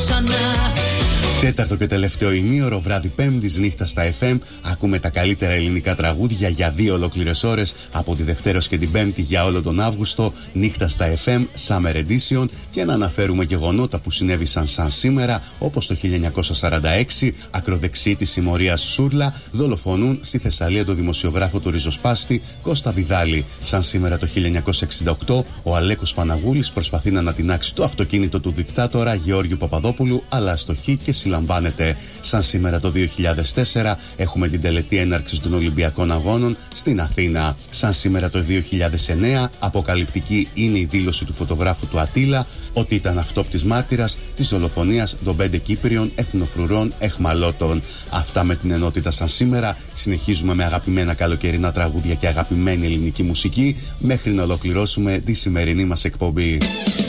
ξανά. Τέταρτο και τελευταίο ημίωρο, βράδυ Πέμπτης, νύχτα στα FM. Ακούμε τα καλύτερα ελληνικά τραγούδια για 2 ολόκληρες ώρες, από τη Δευτέρα και την Πέμπτη για όλο τον Αύγουστο. Νύχτα στα FM, Summer Edition. Και να αναφέρουμε γεγονότα που συνέβησαν σαν σήμερα, όπως το 1946, ακροδεξιοί της συμμορίας Σούρλα δολοφονούν στη Θεσσαλία τον δημοσιογράφο του Ριζοσπάστη Κώστα Βιδάλη. Σαν σήμερα το 1968, ο Αλέκος Παναγούλης προσπαθεί να ανατινάξει το αυτοκίνητο του δικτάτορα Γεώργιου Παπαδόπουλου, αλλά αστοχεί και συλλαμβάνεται. Σαν σήμερα το 2004 έχουμε την τελετή έναρξης των Ολυμπιακών Αγώνων στην Αθήνα. Σαν σήμερα το 2009 αποκαλυπτική είναι η δήλωση του φωτογράφου του Ατήλα ότι ήταν αυτόπτης μάρτυρας της δολοφονίας των 5 Κύπριων εθνοφρουρών εχμαλώτων. Αυτά με την ενότητα σαν σήμερα. Συνεχίζουμε με αγαπημένα καλοκαιρινά τραγούδια και αγαπημένη ελληνική μουσική μέχρι να ολοκληρώσουμε τη σημερινή μας εκπομπή.